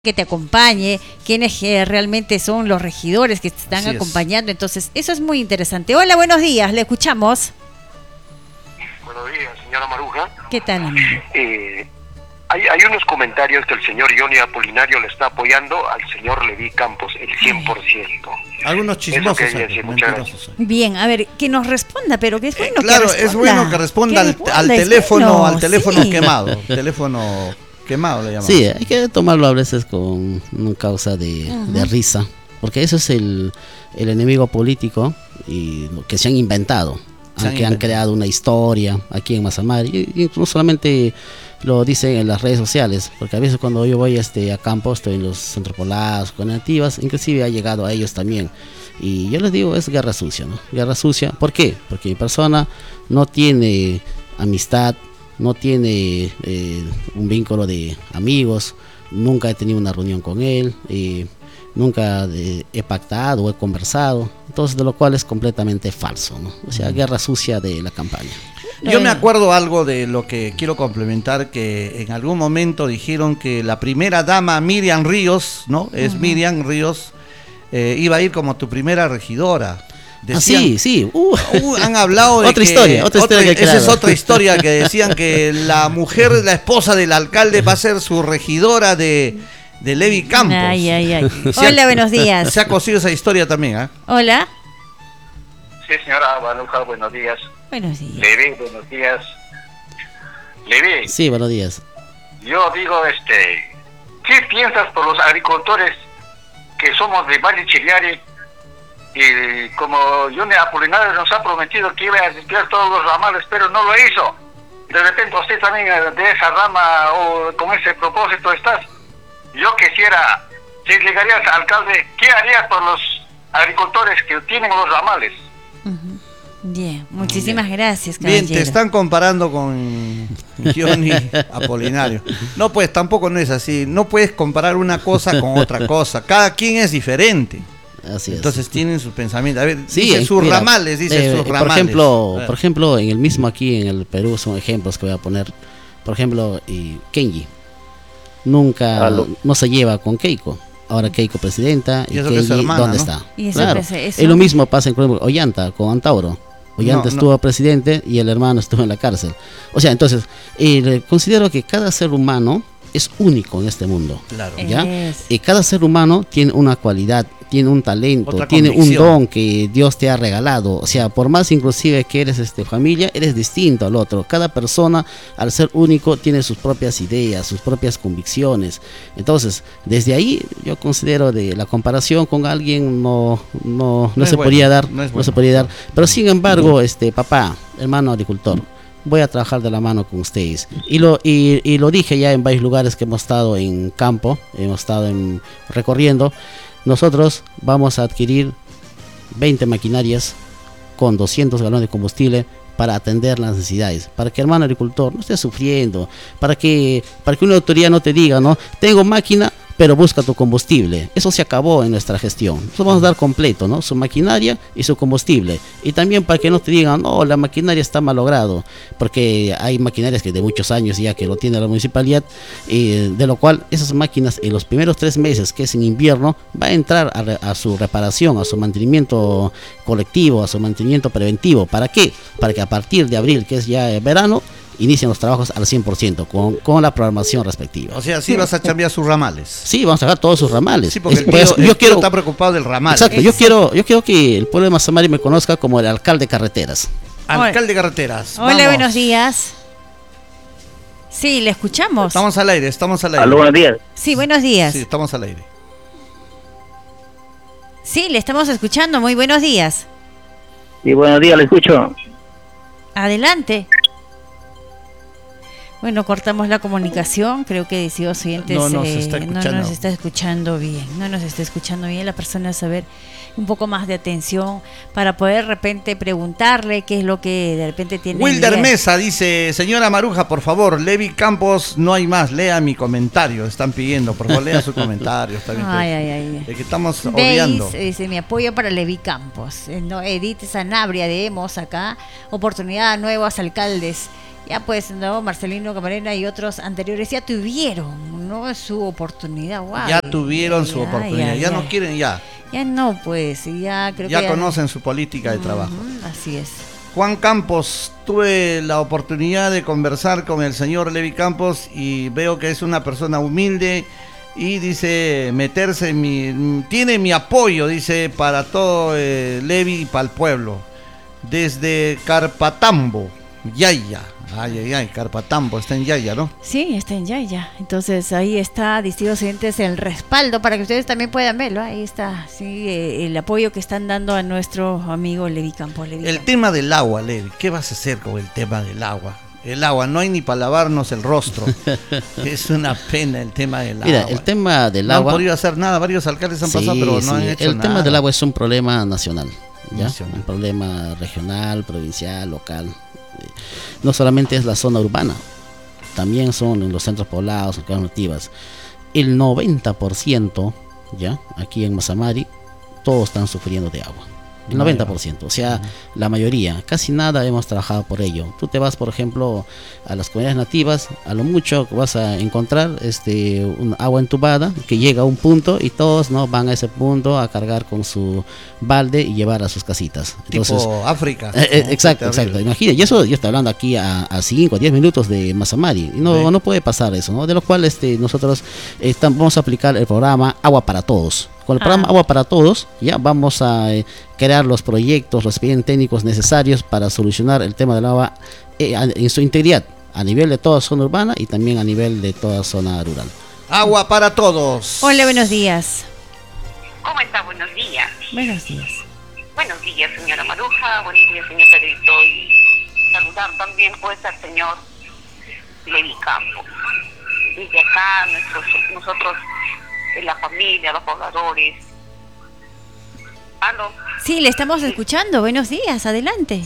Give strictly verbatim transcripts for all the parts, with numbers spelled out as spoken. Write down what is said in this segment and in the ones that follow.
que te acompañe, quiénes eh, realmente son los regidores que te están Así acompañando. Es. Entonces, eso es muy interesante. Hola, buenos días, le escuchamos. Buenos días, señora Maruja. ¿Qué tal, amigo? Eh, hay, hay unos comentarios que el señor Johnny Apolinario le está apoyando al señor Leví Campos, el cien por ciento. Algunos chismosos, Eso quería hay, decir, muchas mentirosos. gracias. Bien, a ver, que nos responda, pero que es bueno Eh, claro, que responda. es bueno que responda Que al, responda, al es teléfono, bueno, al teléfono sí. quemado, teléfono quemado le llamamos. Sí, hay que tomarlo a veces con una causa de, Ujú. de risa, porque eso es el, el enemigo político y lo que se han inventado, Se han que han inventado. creado una historia aquí en Mazamar, y, y no solamente lo dicen en las redes sociales, porque a veces cuando yo voy este, a campo, estoy en los centros poblados, con nativas, inclusive ha llegado a ellos también. Y yo les digo, es guerra sucia, ¿no? Guerra sucia, ¿por qué? Porque mi persona no tiene amistad, no tiene eh, un vínculo de amigos, nunca he tenido una reunión con él, eh, nunca eh, he pactado o he conversado, entonces de lo cual es completamente falso, ¿no? O sea, guerra sucia de la campaña. Yo me acuerdo algo de lo que quiero complementar, que en algún momento dijeron que la primera dama Miriam Ríos, ¿no? Es Ujú. Miriam Ríos, eh, iba a ir como tu primera regidora. Ah, sí, sí. Uh. Uh, han hablado de Otra que- historia, otra historia que esa es crearon. otra historia que decían que la mujer, la esposa del alcalde va a ser su regidora de, de Leví Campos. Ay, ay, ay. Se ha- Hola, buenos días. Se ha cosido esa historia también, ¿ah? Hola. Sí, señora Maruja, buenos días. Buenos días. Leví, buenos días. Leví, Sí, buenos días. yo digo, este, ¿qué piensas por los agricultores que somos de Valle Chillari? Y como Johnny Apolinario nos ha prometido que iba a limpiar todos los ramales, pero no lo hizo. De repente usted también eh, de esa rama o con ese propósito estás. Yo quisiera, si llegarías alcalde, ¿qué harías por los agricultores que tienen los ramales? Ujú. Bien, muchísimas gracias, Bien, caballero. te están comparando con Johnny Apolinario. No, pues tampoco no es así. No puedes comparar una cosa con otra cosa. Cada quien es diferente. Así es. Entonces tienen sus pensamientos. A ver, Sí, dice eh, sus mira, ramales, dice eh, sus ramales. Por ejemplo, A ver. por ejemplo, en el mismo aquí en el Perú son ejemplos que voy a poner. Por ejemplo, y Kenji nunca Aló. no se lleva con Keiko. Ahora Keiko presidenta y, Y eso que es Kenji hermana, ¿dónde ¿no? está? Y eso Claro. que es- eso- Es lo mismo pasa en por ejemplo, Ollanta con Antauro. Ollanta No, estuvo no. presidente y el hermano estuvo en la cárcel. O sea, entonces eh, considero que cada ser humano es único en este mundo. Claro. ¿Ya? Es. Y cada ser humano tiene una cualidad, tiene un talento, Otra tiene un convicción. don que Dios te ha regalado. O sea, por más inclusive que eres este, familia, eres distinto al otro. Cada persona, al ser único, tiene sus propias ideas, sus propias convicciones. Entonces, desde ahí yo considero de la comparación con alguien no, no, no, No es se bueno, podría dar, no no, es se bueno. podría dar. Pero sin embargo, este papá, hermano agricultor, voy a trabajar de la mano con ustedes. Y lo, y, y lo dije ya en varios lugares que hemos estado en campo, hemos estado en, recorriendo. Nosotros vamos a adquirir veinte maquinarias con doscientos galones de combustible para atender las necesidades, para que el hermano agricultor no esté sufriendo, para que, para que una autoridad no te diga, no, tengo máquina, pero busca tu combustible. Eso se acabó en nuestra gestión. Nosotros vamos a dar completo, ¿no? Su maquinaria y su combustible. Y también para que no te digan, no, la maquinaria está malogrado, porque hay maquinarias que de muchos años ya que lo tiene la municipalidad, eh, de lo cual esas máquinas en los primeros tres meses, que es en invierno, va a entrar a, re- a su reparación, a su mantenimiento colectivo, a su mantenimiento preventivo. ¿Para qué? Para que a partir de abril, que es ya eh, verano, inician los trabajos al cien por ciento con, con la programación respectiva. O sea, sí vas a cambiar sus ramales. Sí, vamos a sacar todos sus ramales. Sí, porque Es el por tío, eso el yo tío quiero, está preocupado del ramal. exacto, yo Exacto. quiero, yo quiero que el pueblo de Mazamari me conozca como el alcalde de carreteras. Alcalde de Carreteras. Hola, vamos. buenos días. Sí, le escuchamos. Estamos al aire, estamos al aire. Aló, buenos días. Sí, buenos días. Sí, Sí. estamos al aire. le estamos escuchando. Muy buenos días. Sí, buenos días, le escucho. Adelante. Bueno, cortamos la comunicación. Creo que decidos oyentes No nos eh, está no escuchando. nos está escuchando bien. No nos está escuchando bien. La persona a saber un poco más de atención para poder de repente preguntarle qué es lo que de repente tiene. Wilder idea. Mesa dice, señora Maruja, por favor, Leví Campos, no hay más, lea mi comentario, están pidiendo, por favor, lea su comentario, está bien. Ay, ay, ay. Es que estamos Veis, obviando. eh, dice mi apoyo para Leví Campos. Eh, no, Edith Sanabria de Hemos acá. Oportunidad a nuevos alcaldes. ya pues, ¿no? Marcelino Camarena y otros anteriores ya tuvieron, ¿no? Su oportunidad. Wow. Ya tuvieron su Ya, oportunidad, ya, ya, no ya. quieren ya. Ya no, pues, ya creo Ya que conocen su política de trabajo. Ujú, así es. Juan Campos, tuve la oportunidad de conversar con el señor Levi Campos y veo que es una persona humilde y dice meterse en mi, tiene mi apoyo, dice, para todo eh, Levi y para el pueblo. Desde Carpatambo, Yaya. Ay, ay, ay, Carpatambo, está en Yaya, ¿no? Sí, está en Yaya. Entonces ahí está, distinguidos oyentes, el respaldo para que ustedes también puedan verlo. Ahí está, sí, eh, el apoyo que están dando a nuestro amigo Levi Campos. Levi El Campos. tema del agua, Levi, ¿qué vas a hacer con el tema del agua? El agua, no hay ni para lavarnos el rostro. Es una pena el tema del Mira, agua. el tema del no agua. han podido hacer nada, varios alcaldes han Sí, pasado, pero no sí, han hecho el nada. tema del agua es un problema nacional, ¿ya? Nacional. Un problema regional, provincial, local. Eh, No solamente es la zona urbana, también son en los centros poblados, en las nativas. El noventa por ciento, ya, aquí en Mazamari, todos están sufriendo de agua. El noventa por ciento, o sea, la mayoría, casi nada hemos trabajado por ello. Tú te vas, por ejemplo, a las comunidades nativas, a lo mucho vas a encontrar este un agua entubada que llega a un punto y todos no van a ese punto a cargar con su balde y llevar a sus casitas. Entonces, Tipo África. eh, eh, ¿no? exacto, Terrible. exacto. Imagina, y eso yo estoy hablando aquí a cinco a diez minutos de Mazamari. Y no, Sí. no puede pasar eso, ¿no? De lo cual este, nosotros eh, tam- vamos a aplicar el programa Agua para Todos. Con el Ah. programa Agua para Todos, ya vamos a eh, crear los proyectos, los expedientes técnicos necesarios para solucionar el tema del agua eh, a- en su integridad, a nivel de toda zona urbana y también a nivel de toda zona rural. Agua para todos. Hola, buenos días. ¿Cómo está? Buenos días. Buenos días. Buenos días, señora Maruja. Buenos días, señor Pedrito. Y saludar también pues al señor Levi Campos. Desde acá, nuestros, nosotros, en la familia, los pobladores. ¿Aló? Sí, le estamos escuchando. Buenos días, adelante.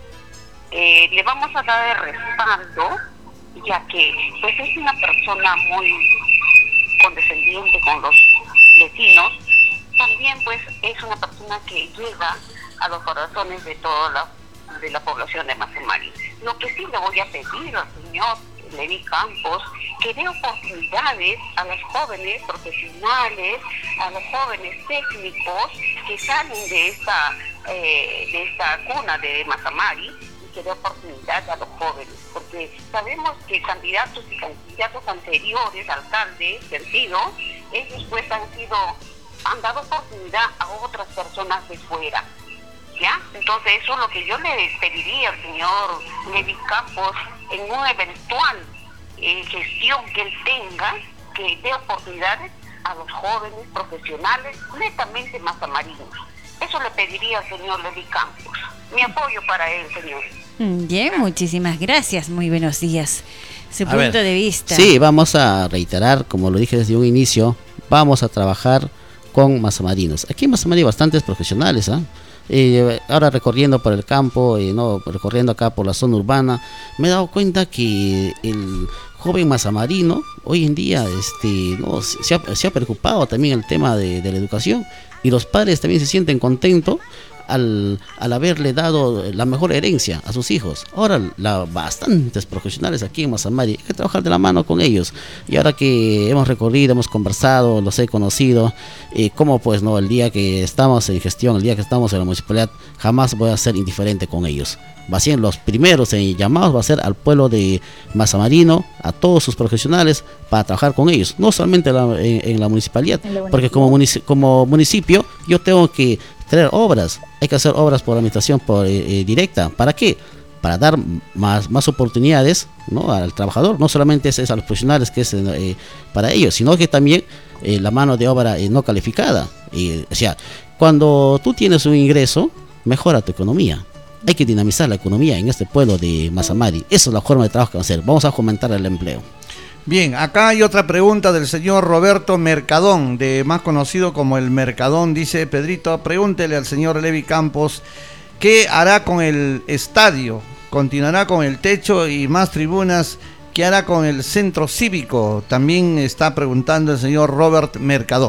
Eh, le vamos a dar el respaldo, ya que pues es una persona muy condescendiente con los vecinos. También pues es una persona que llega a los corazones de toda la, de la población de Mazamari. Lo que sí le voy a pedir al señor Levi Campos, que dé oportunidades a los jóvenes profesionales, a los jóvenes técnicos que salen de esta eh, de esta cuna de Mazamari, y que dé oportunidad a los jóvenes, porque sabemos que candidatos y candidatos anteriores, alcaldes, que han sido, ellos pues han sido, han dado oportunidad a otras personas de fuera. ¿Ya? Entonces eso es lo que yo le pediría al señor Levi Campos en una eventual eh, gestión que él tenga, que dé oportunidades a los jóvenes profesionales netamente mazamarinos. Eso le pediría al señor Levi Campos. Mi apoyo para él, señor. Mm, Bien, muchísimas gracias. Muy buenos días. Su A punto ver. de vista. Sí, vamos a reiterar, como lo dije desde un inicio, vamos a trabajar con mazamarinos. Aquí en Mazamari hay bastantes profesionales, ¿ah? Eh, ahora recorriendo por el campo, eh, no recorriendo acá por la zona urbana, me he dado cuenta que el joven mazamarino hoy en día este, no, se, ha, se ha preocupado también el tema de, de la educación, y los padres también se sienten contentos al, al haberle dado la mejor herencia a sus hijos. Ahora la, bastantes profesionales aquí en Mazamari, hay que trabajar de la mano con ellos, y ahora que hemos recorrido, hemos conversado, los he conocido, eh, como pues no, el día que estamos en gestión, el día que estamos en la municipalidad, jamás voy a ser indiferente con ellos. Va a ser los primeros en llamados, va a ser al pueblo de Mazamarino, a todos sus profesionales, para trabajar con ellos, no solamente en la, en, en la municipalidad, porque como, munici como municipio yo tengo que traer obras, hay que hacer obras por administración por, eh, eh, directa. ¿Para qué? Para dar más, más oportunidades, ¿no?, al trabajador. No solamente es, es a los profesionales que es eh, para ellos, sino que también eh, la mano de obra eh, no calificada. Eh, o sea, cuando tú tienes un ingreso, mejora tu economía. Hay que dinamizar la economía en este pueblo de Mazamari. Esa es la forma de trabajo que vamos a hacer. Vamos a fomentar el empleo. Bien, acá hay otra pregunta del señor Roberto Mercadón, de más conocido como el Mercadón. Dice: Pedrito, pregúntele al señor Levi Campos qué hará con el estadio, continuará con el techo y más tribunas, qué hará con el centro cívico. También está preguntando el señor Robert Mercadón.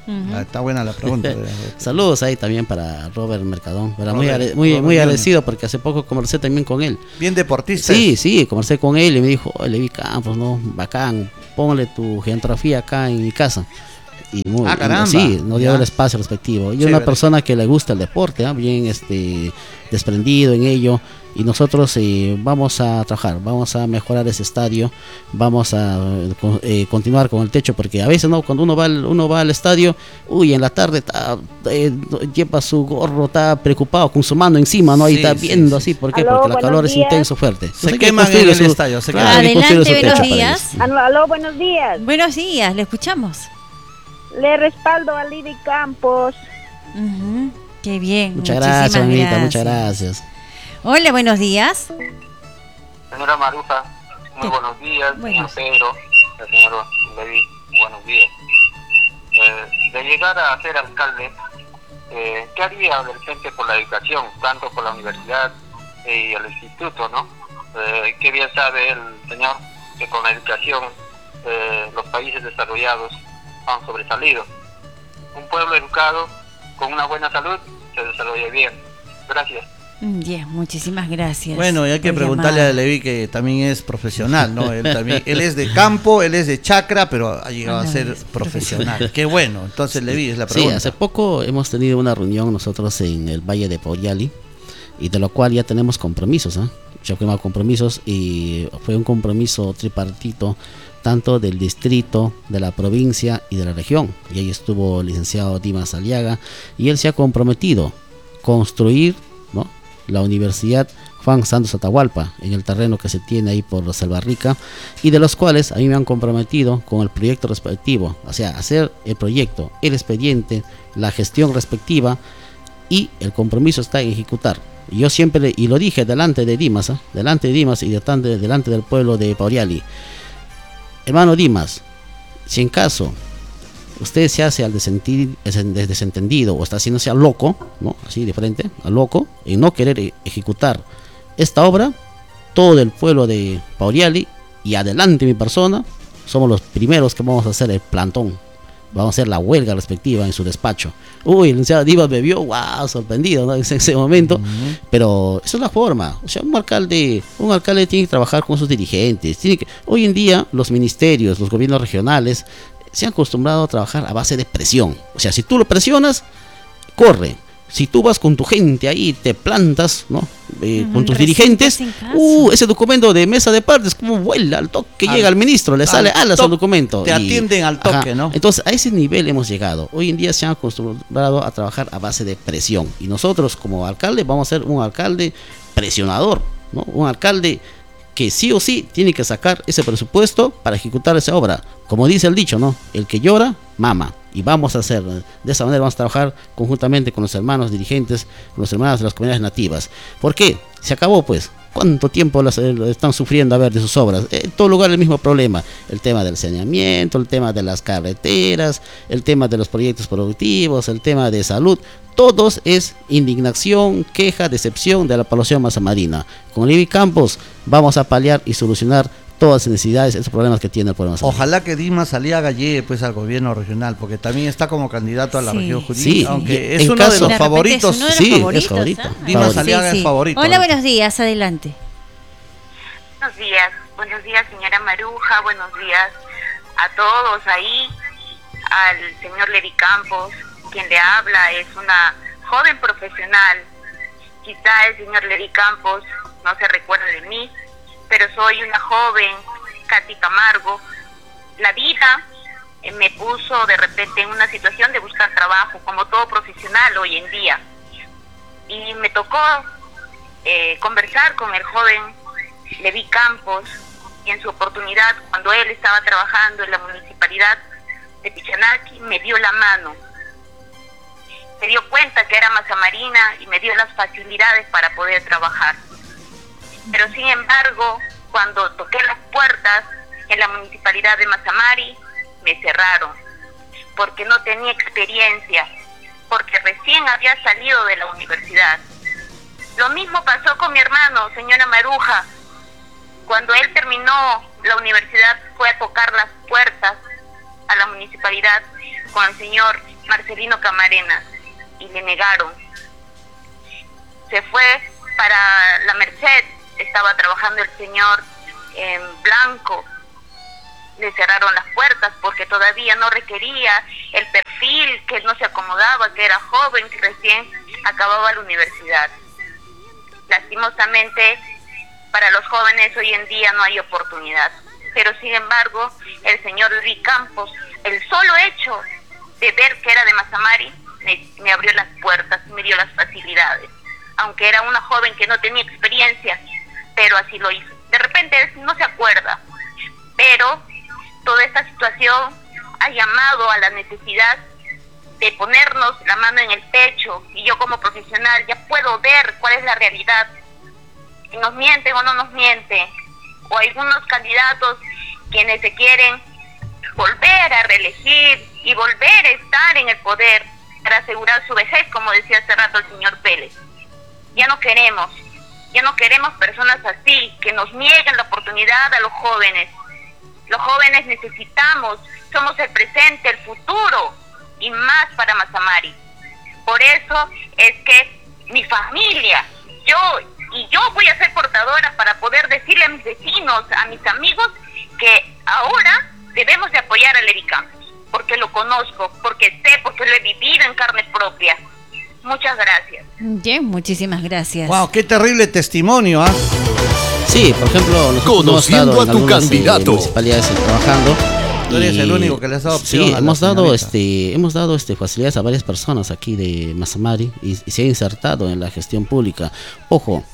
Ujú. Ah, está buena la pregunta. Saludos ahí también para Robert Mercadón. Era muy, Robert, agre- muy, Robert muy Junior. agradecido porque hace poco conversé también con él. Bien deportista. Sí, sí, conversé con él y me dijo, oye, Levi Campos, ¿no? Bacán, ponle tu geografía acá en mi casa. Y muy, Ah, caramba. sí, nos dio Ya. el espacio respectivo. Y Chévere. una persona que le gusta el deporte, ¿ah? Bien este, desprendido en ello. Y nosotros eh, vamos a trabajar, vamos a mejorar ese estadio, vamos a eh, continuar con el techo, porque a veces no, cuando uno va al, uno va al estadio, uy, en la tarde está, eh, lleva su gorro, está preocupado con su mano encima, ¿no? Ahí Sí, está sí, viendo sí. así, ¿por qué? Aló, Porque la calor buenos es días. intenso, fuerte. Se hay que queman en construir el su- estadio, se claro, queman. hay que construir Adelante, su buenos techo para días. ellos. Aló, aló, buenos días. Buenos días, le escuchamos. Le respaldo a Lidy Campos. Ujú, qué bien. Muchas muchísimas gracias, Anita, gracias. muchas gracias. Hola, buenos días. Señora Maruja, muy ¿Qué? buenos días. Buenos. Señor Pedro, el señor Levi, buenos días. Eh, de llegar a ser alcalde, eh, ¿qué haría del Frente por la Educación, tanto por la universidad y el instituto, no? Eh, qué bien sabe el señor que con la educación eh, los países desarrollados han sobresalido. Un pueblo educado con una buena salud se desarrolla bien. Gracias. Bien, muchísimas gracias. Bueno, y hay que por preguntarle llamar. a Levi, que también es profesional, ¿no? Él, también, él es de campo, él es de chacra, pero ha llegado Ah, a no, ser es profesional. Qué bueno. Entonces, Levi, es la Sí, pregunta. hace poco hemos tenido una reunión nosotros en el Valle de Pauriali, y de lo cual ya tenemos compromisos, ¿ah? Ya firmamos compromisos y fue un compromiso tripartito, tanto del distrito, de la provincia y de la región. Y ahí estuvo el licenciado Dimas Aliaga, y él se ha comprometido construir, ¿no?, la Universidad Juan Santos Atahualpa en el terreno que se tiene ahí por Selva Rica, y de los cuales a mí me han comprometido con el proyecto respectivo, o sea, hacer el proyecto, el expediente, la gestión respectiva, y el compromiso está en ejecutar. Y yo siempre, le- y lo dije delante de Dimas, ¿ah? delante de Dimas y delante, delante del pueblo de Pauriali, hermano Dimas, si en caso usted se hace al desenti- des- desentendido o está haciéndose al loco, ¿no?, así de frente, al loco, en no querer e- ejecutar esta obra, todo el pueblo de Pauriali y adelante mi persona, somos los primeros que vamos a hacer el plantón. Vamos a hacer la huelga respectiva en su despacho. Uy, el licenciado Divas bebió, wow, sorprendido, ¿no?, en ese momento. Pero esa es la forma. O sea, un alcalde, un alcalde tiene que trabajar con sus dirigentes. Tiene que, hoy en día, los ministerios, los gobiernos regionales, se han acostumbrado a trabajar a base de presión. O sea, si tú lo presionas, corre. Si tú vas con tu gente ahí, te plantas, ¿no?, Eh, Ujú, con tus recién dirigentes, hacen caso. uh, ese documento de mesa de partes, como vuela al toque, Al- llega al ministro, le sale al alas toque, al documento. te atienden al toque, ¿no? Entonces, a ese nivel hemos llegado. Hoy en día se han acostumbrado a trabajar a base de presión. Y nosotros, como alcalde, vamos a ser un alcalde presionador, ¿no? Un alcalde que sí o sí tiene que sacar ese presupuesto para ejecutar esa obra. Como dice el dicho, ¿no? El que llora, mama. Y vamos a hacer, de esa manera vamos a trabajar conjuntamente con los hermanos dirigentes, con los hermanos de las comunidades nativas. ¿Por qué? Se acabó, pues. ¿Cuánto tiempo las, eh, están sufriendo a ver de sus obras? En todo lugar el mismo problema. El tema del saneamiento, el tema de las carreteras, el tema de los proyectos productivos, el tema de salud. Todos es indignación, queja, decepción de la población mazamarina. Con Levi Campos vamos a paliar y solucionar todas las necesidades, esos problemas que tiene el pueblo mazamarino. Ojalá que Dimas Aliaga llegue pues al gobierno regional, porque también está como candidato a la Sí. región judía, Sí, aunque y es en uno caso- de los De repente favoritos. es uno de los Sí, es favoritos, favorito. ¿ah? Dimas Favorito. Aliaga es favorito. Hola, buenos días, adelante. Buenos días, buenos días señora Maruja, buenos días a todos ahí, al señor Levi Campos, quien le habla es una joven profesional. Quizá el señor Levi Campos no se recuerda de mí, pero soy una joven, Katy Camargo. La vida eh, me puso de repente en una situación de buscar trabajo, como todo profesional hoy en día, y me tocó eh, conversar con el joven Levi Campos, y en su oportunidad, cuando él estaba trabajando en la municipalidad de Pichanaki, me dio la mano. Se dio cuenta que era mazamarina y me dio las facilidades para poder trabajar. Pero sin embargo, cuando toqué las puertas en la municipalidad de Mazamari, me cerraron, porque no tenía experiencia, porque recién había salido de la universidad. Lo mismo pasó con mi hermano, señora Maruja. Cuando él terminó la universidad, fue a tocar las puertas a la municipalidad con el señor Marcelino Camarena y le negaron. Se fue para La Merced, estaba trabajando el señor en Blanco. Le cerraron las puertas porque todavía no requería el perfil, que no se acomodaba, que era joven, que recién acababa la universidad. Lastimosamente, para los jóvenes hoy en día no hay oportunidad. Pero sin embargo, el señor Levi Campos, el solo hecho de ver que era de Mazamari, me, me abrió las puertas, me dio las facilidades. Aunque era una joven que no tenía experiencia, pero así lo hizo. De repente no se acuerda, pero toda esta situación ha llamado a la necesidad de ponernos la mano en el pecho, y yo como profesional ya puedo ver cuál es la realidad, si nos mienten o no nos mienten, o algunos candidatos quienes se quieren volver a reelegir y volver a estar en el poder para asegurar su vejez, como decía hace rato el señor Pérez. Ya no queremos, ya no queremos personas así, que nos nieguen la oportunidad a los jóvenes. Los jóvenes necesitamos, somos el presente, el futuro, y más para Mazamari. Por eso es que mi familia, yo y yo voy a ser portadora para poder decirle a mis vecinos, a mis amigos, que ahora debemos de apoyar a Levi Campos, porque lo conozco, porque sé, porque lo he vivido en carne propia. Muchas gracias. Bien, muchísimas gracias. Wow, qué terrible testimonio, ¿ah? ¿eh? Sí, por ejemplo, nosotros conociendo hemos estado a tu en algunas, candidato. eh, municipalidades eh, trabajando. Tú eres el único que le has dado opción. Sí, a hemos la dado señorita. este, hemos dado este facilidades a varias personas aquí de Mazamari y, y se ha insertado en la gestión pública. Ojo,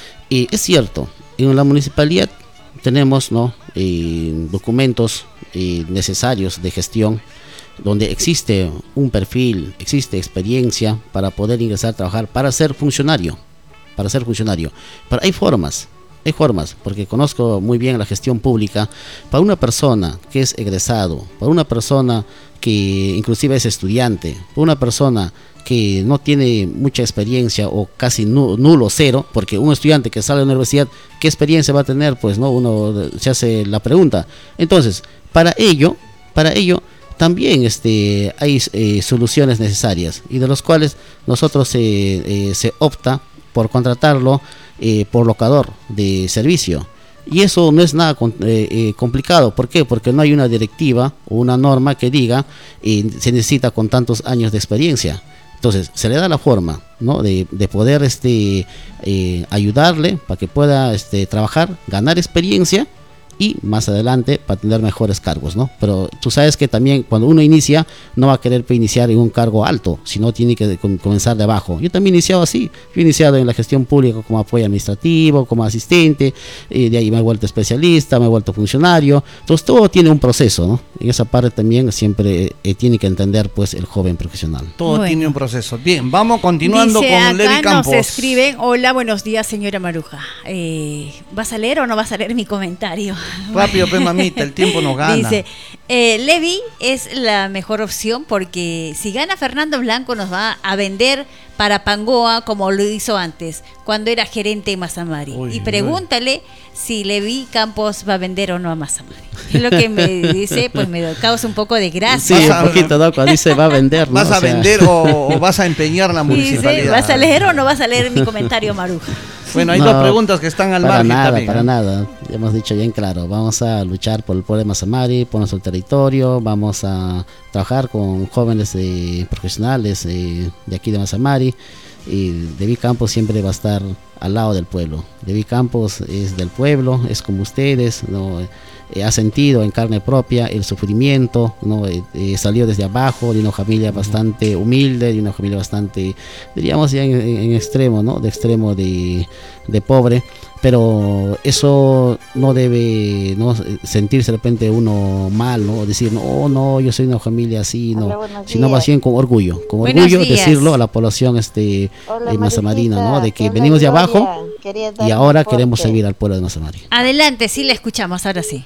y es cierto, en la municipalidad tenemos, ¿no?, eh, documentos eh, necesarios de gestión, donde existe un perfil, existe experiencia para poder ingresar a trabajar, para ser funcionario, para ser funcionario. Pero hay formas, hay formas, porque conozco muy bien la gestión pública. Para una persona que es egresado, para una persona que inclusive es estudiante, para una persona que no tiene mucha experiencia o casi nulo, cero, porque un estudiante que sale de la universidad, ¿qué experiencia va a tener? Pues no, uno se hace la pregunta. Entonces, para ello, para ello, también este, hay eh, soluciones necesarias, y de los cuales nosotros eh, eh, se opta por contratarlo eh, por locador de servicio. Y eso no es nada eh, eh, complicado. ¿Por qué? Porque no hay una directiva o una norma que diga eh, se necesita con tantos años de experiencia. Entonces se le da la forma, ¿no?, de, de poder este, eh, ayudarle para que pueda este, trabajar, ganar experiencia y más adelante para tener mejores cargos, ¿no? Pero tú sabes que también cuando uno inicia no va a querer iniciar en un cargo alto, sino tiene que com- comenzar de abajo. Yo también he iniciado así, yo he iniciado en la gestión pública como apoyo administrativo, como asistente, eh, de ahí me he vuelto especialista, me he vuelto funcionario. Entonces todo tiene un proceso, ¿no? En esa parte también siempre eh, tiene que entender pues el joven profesional. Todo Bueno. tiene un proceso. Bien, vamos continuando Dice, con acá Levi Campos. nos escriben: hola, buenos días, señora Maruja. Eh, ¿Vas a leer o no vas a leer mi comentario? Rápido, pe mamita, el tiempo nos gana. Dice, eh, Levi es la mejor opción porque si gana Fernando Blanco nos va a vender para Pangoa como lo hizo antes, cuando era gerente en Mazamari. Uy, y pregúntale uy. si Levi Campos va a vender o no a Mazamari. Es lo que me dice, pues me causa un poco de gracia. Sí, Vas a- un poquito, ¿no? Cuando dice va a vender, ¿no? ¿Vas a O sea, vender o, o vas a empeñar la Y municipalidad? dice, ¿vas a leer o no vas a leer mi comentario, Maruja? Bueno, hay No, dos preguntas que están al para margen nada, también, para ¿eh? nada. Ya hemos dicho bien claro, vamos a luchar por el pueblo de Mazamari, por nuestro territorio, vamos a trabajar con jóvenes eh, profesionales eh, de aquí de Mazamari, y Levi Campos siempre va a estar al lado del pueblo. Levi Campos es del pueblo, es como ustedes, ¿no? Eh, ha sentido en carne propia el sufrimiento, ¿no? Eh, eh, salió desde abajo, de una familia bastante humilde, de una familia bastante, diríamos ya en, en- en extremo, ¿no? De extremo de, de pobre, pero eso no debe, ¿no?, sentirse de repente uno mal, ¿no? Decir, no, no, yo soy una familia así, Hola, no, buenos sino más días. bien con orgullo, con Buenos orgullo días. decirlo a la población este Hola, eh, mazamarina, ¿no? Marujita, De que te habla venimos de Gloria. abajo Quería dar y un ahora aporte. queremos servir al pueblo de Mazamari. Adelante, sí le escuchamos, ahora sí.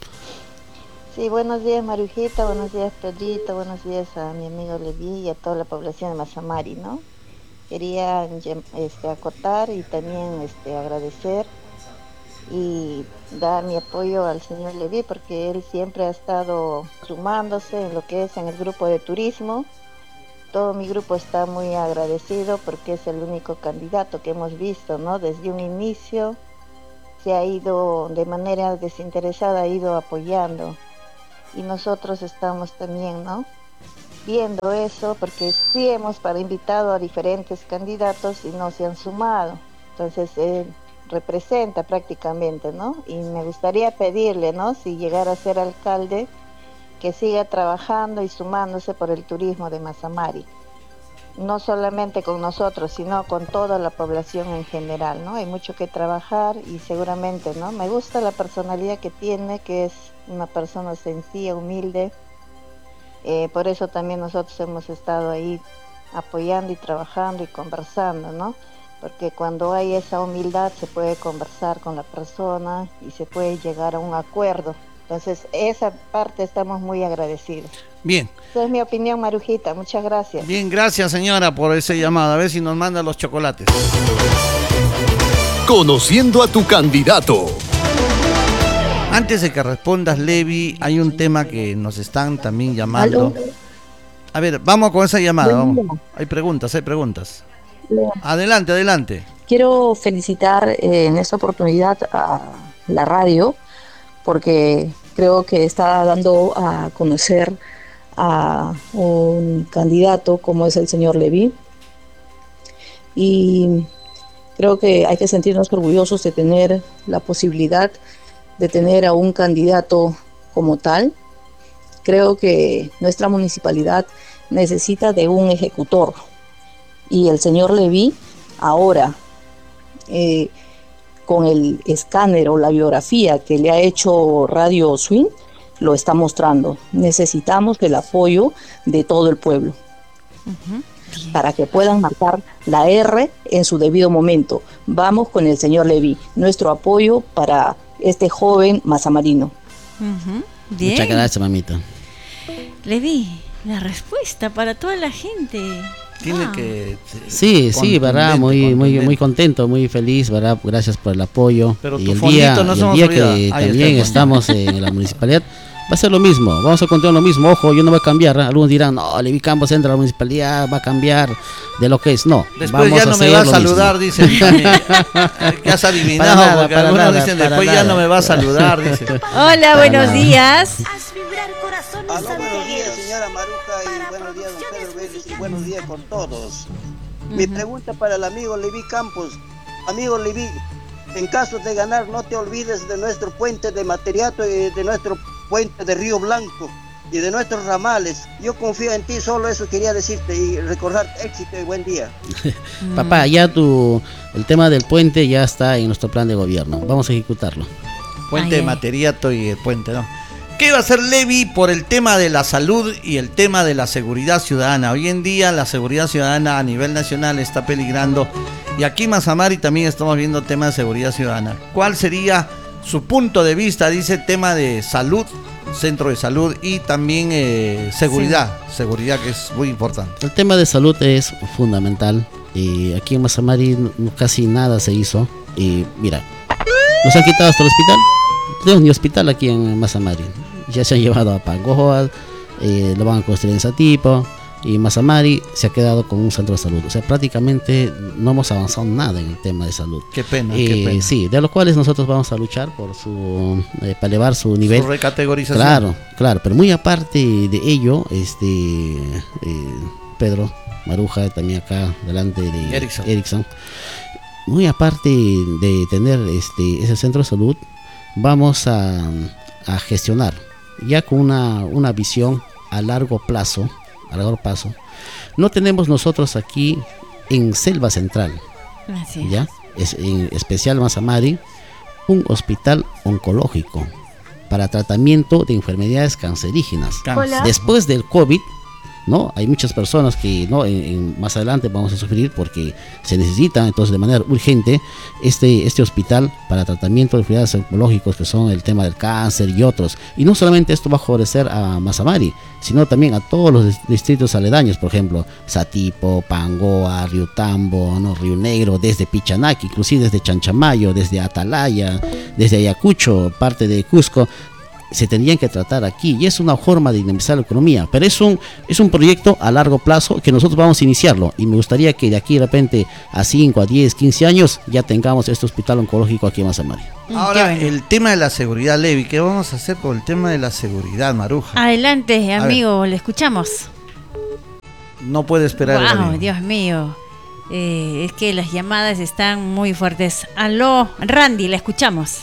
Sí, buenos días, Marujita, buenos días, Pedrito, buenos días a mi amigo Levi y a toda la población de Mazamari, ¿no? Quería yem- este, acotar y también este, agradecer y dar mi apoyo al señor Levi, porque él siempre ha estado sumándose en lo que es en el grupo de turismo todo mi grupo está muy agradecido porque es el único candidato que hemos visto, ¿no? Desde un inicio se ha ido de manera desinteresada, ha ido apoyando. Y nosotros estamos también, ¿no? Viendo eso, porque sí hemos para invitado a diferentes candidatos y no se han sumado. Entonces, él representa prácticamente, ¿no? Y me gustaría pedirle, ¿no? Si llegara a ser alcalde, que siga trabajando y sumándose por el turismo de Mazamari. No solamente con nosotros, sino con toda la población en general, ¿no? Hay mucho que trabajar y seguramente, ¿no? Me gusta la personalidad que tiene, que es una persona sencilla, humilde. Eh, por eso también nosotros hemos estado ahí apoyando y trabajando y conversando, ¿no? Porque cuando hay esa humildad se puede conversar con la persona y se puede llegar a un acuerdo. Entonces, esa parte estamos muy agradecidos. Bien. Esa es mi opinión, Marujita. Muchas gracias. Bien, gracias, señora, por ese llamado. A ver si nos manda los chocolates. Conociendo a tu candidato. Antes de que respondas, Levi, hay un tema que nos están también llamando. ¿Aló? A ver, vamos con esa llamada. Buen Vamos. día. Hay preguntas, hay preguntas. Lea. Adelante, adelante. Quiero felicitar eh, en esta oportunidad a la radio porque creo que está dando a conocer a un candidato como es el señor Levi, y creo que hay que sentirnos orgullosos de tener la posibilidad de tener a un candidato como tal. Creo que nuestra municipalidad necesita de un ejecutor y el señor Levi ahora eh, con el escáner o la biografía que le ha hecho Radio Swing, lo está mostrando. Necesitamos el apoyo de todo el pueblo uh-huh. para que puedan marcar la R en su debido momento. Vamos con el señor Levi, nuestro apoyo para este joven mazamarino. Uh-huh. Bien. Muchas gracias, mamita. Levi, la respuesta para toda la gente. Tiene ah. que... Sí, sí, verdad, muy, muy, muy contento, muy feliz, verdad, gracias por el apoyo. Pero y tu el día, no y el día que también estamos en la municipalidad, va a ser lo mismo, vamos a continuar lo mismo. Ojo, yo no voy a cambiar, ¿eh? Algunos dirán, no, Levi Campos entra a la municipalidad, va a cambiar de lo que es, no. Después vamos ya no a me va a lo saludar, mismo. dicen también. Que has adivinado, Para nada, porque para algunos nada, dicen, para después nada. ya no me va a saludar, dicen. Hola, buenos nada. días. Aló, buenos días, señora Maruja, y buenos días, don Pedro Vélez, y buenos días con todos. Uh-huh. Mi pregunta para el amigo Levi Campos. Amigo Levi, en caso de ganar, no te olvides de nuestro puente de Materiato y de nuestro puente de Río Blanco y de nuestros ramales. Yo confío en ti, solo eso quería decirte y recordar éxito y buen día. Papá, ya tu, el tema del puente ya está en nuestro plan de gobierno, vamos a ejecutarlo. Puente Ay, de Materiato y el puente, ¿no? ¿Qué va a hacer Levi por el tema de la salud y el tema de la seguridad ciudadana? Hoy en día la seguridad ciudadana a nivel nacional está peligrando y aquí en Mazamari también estamos viendo tema de seguridad ciudadana. ¿Cuál sería su punto de vista? Dice tema de salud, centro de salud y también eh, seguridad, sí. seguridad que es muy importante. El tema de salud es fundamental y aquí en Mazamari casi nada se hizo y mira, nos han quitado hasta el hospital. No tenemos ni hospital aquí en Mazamari. Ya se han llevado a Pangoa, eh, lo van a construir en Satipo y Mazamari se ha quedado con un centro de salud. O sea, prácticamente no hemos avanzado nada en el tema de salud. Qué pena, eh, qué pena. Sí, de los cuales nosotros vamos a luchar por su eh, para elevar su nivel. Su recategorización. Claro, claro, pero muy aparte de ello, este eh, Pedro Maruja, también acá delante de Erickson. Erickson, muy aparte de tener este ese centro de salud, vamos a, a gestionar ya con una, una visión a largo plazo, a largo plazo. No tenemos nosotros aquí en Selva Central, Así es. ya es, en especial Mazamari, un hospital oncológico para tratamiento de enfermedades cancerígenas. Hola. Después del COVID, ¿no? Hay muchas personas que no en, en, más adelante vamos a sufrir porque se necesita entonces de manera urgente este, este hospital para tratamiento de enfermedades oncológicas que son el tema del cáncer y otros. Y no solamente esto va a favorecer a Mazamari, sino también a todos los distritos aledaños, por ejemplo, Satipo, Pangoa, Riutambo, ¿no? Río Negro, desde Pichanaki, inclusive desde Chanchamayo, desde Atalaya, desde Ayacucho, parte de Cusco. se tendrían que tratar aquí, y es una forma de dinamizar la economía, pero es un, es un proyecto a largo plazo que nosotros vamos a iniciarlo, y me gustaría que de aquí de repente a cinco, a diez, quince años ya tengamos este hospital oncológico aquí en Mazamari. Ahora, el tema de la seguridad, Levi, ¿qué vamos a hacer con el tema de la seguridad, Maruja? Adelante, amigo, le escuchamos. No puede esperar. Wow, Dios mío. Eh, es que las llamadas están muy fuertes. Aló, Randy, la escuchamos.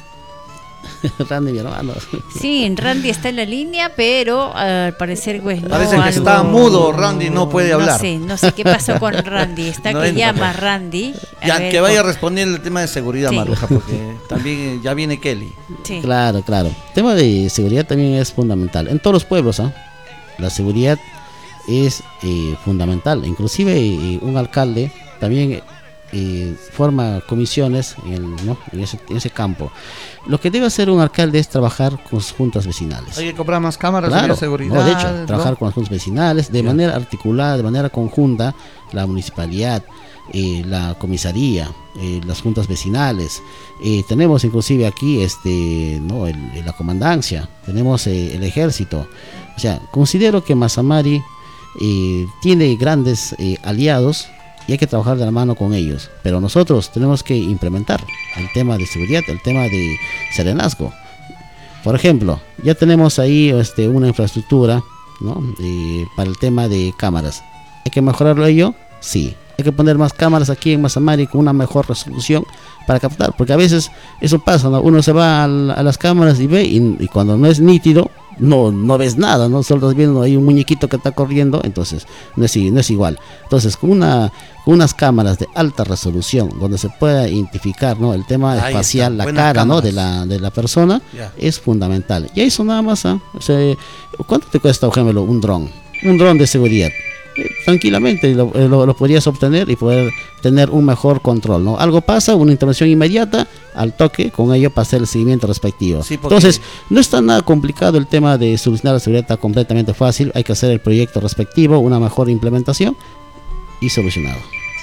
Randy, mi hermano. Sí, Randy está en la línea, pero uh, al parecer pues no. Parece que algo... está mudo, Randy no puede hablar. No sé, no sé qué pasó con Randy. Está no que entra, llama pues. Randy. A Ya, ver, que vaya con... a responder el tema de seguridad, sí. Maruja, porque también ya viene Kelly. Sí. Claro, claro. El tema de seguridad también es fundamental. En todos los pueblos, ¿eh? La seguridad es eh, fundamental. Inclusive eh, un alcalde también eh, forma comisiones en, el, ¿no? en, ese, en ese campo. Lo que debe hacer un alcalde es trabajar con sus juntas vecinales. Hay que comprar más cámaras claro, de seguridad. No, de hecho, trabajar ¿no? con las juntas vecinales de yeah. manera articulada, de manera conjunta, la municipalidad, eh, la comisaría, eh, las juntas vecinales. Eh, tenemos inclusive aquí este, ¿no? el, la comandancia, tenemos eh, el ejército. O sea, considero que Mazamari eh, tiene grandes eh, aliados y hay que trabajar de la mano con ellos, pero nosotros tenemos que implementar el tema de seguridad, el tema de serenazgo. Por ejemplo, ya tenemos ahí este, una infraestructura, ¿no? eh, para el tema de cámaras. ¿Hay que mejorarlo ello? Sí. Hay que poner más cámaras aquí en Mazamari con una mejor resolución para captar, porque a veces eso pasa, ¿no? Uno se va a, a las cámaras y ve, y, y cuando no es nítido, no no ves nada, no solo estás viendo ahí un muñequito que está corriendo, entonces no es, no es igual. Entonces con una con unas cámaras de alta resolución donde se pueda identificar, ¿no? el tema Ahí facial, está, la cara, ¿no? cámaras. de la de la persona, yeah. es fundamental. Y eso nada más, ¿eh? O sea, ¿cuánto te cuesta, por ejemplo, un dron? Un dron de seguridad. Eh, tranquilamente lo, lo, lo podrías obtener y poder tener un mejor control, ¿no? Algo pasa, una intervención inmediata, al toque, con ello para hacer el seguimiento respectivo. Sí, porque... Entonces, no está nada complicado el tema de solucionar la seguridad, está completamente fácil, hay que hacer el proyecto respectivo, una mejor implementación y solucionado.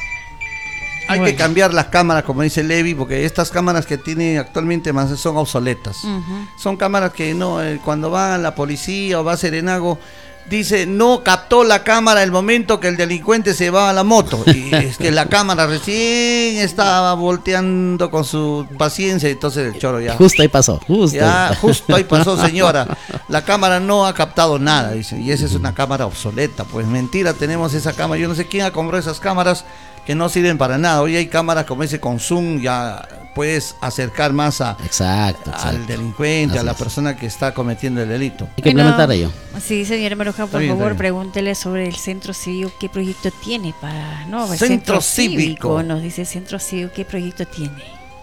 Hay bueno. que cambiar las cámaras, como dice Levi, porque estas cámaras que tiene actualmente más son obsoletas. Uh-huh. Son cámaras que no, eh, cuando va la policía o va a Serenago, dice, no captó la cámara el momento que el delincuente se va a la moto. Y es que la cámara recién estaba volteando con su paciencia, entonces el choro ya... Justo ahí pasó, justo. Ya, justo ahí pasó, señora. La cámara no ha captado nada, dice. Y esa es una cámara obsoleta. Pues mentira, tenemos esa cámara. Yo no sé quién ha comprado esas cámaras que no sirven para nada. Hoy hay cámaras como ese con zoom, ya puedes acercar más a, exacto, exacto. al delincuente, Así a la es. persona que está cometiendo el delito. Hay que Bueno, implementar ello. Sí, señora Maruja, por bien, está favor, bien. pregúntele sobre el centro cívico, qué proyecto tiene para... No, el Centro cívico. Nos dice el centro cívico, qué proyecto tiene.